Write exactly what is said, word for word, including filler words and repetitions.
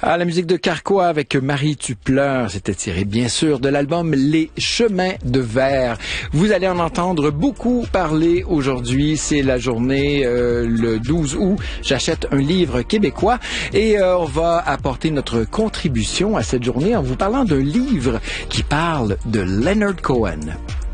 Ah, la musique de Carquois avec Marie tu pleures, c'était tiré bien sûr de l'album Les Chemins de Verre. Vous allez en entendre beaucoup parler aujourd'hui, c'est la journée euh, le douze août, j'achète un livre québécois et euh, on va apporter notre contribution à cette journée en vous parlant d'un livre qui parle de Leonard Cohen.